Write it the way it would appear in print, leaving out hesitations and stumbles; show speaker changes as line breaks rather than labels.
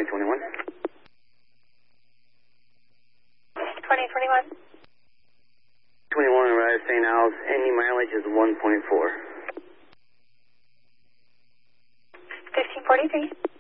2021.
2021.
21 arrives St. Al's. Any mileage is 1.4.
1543.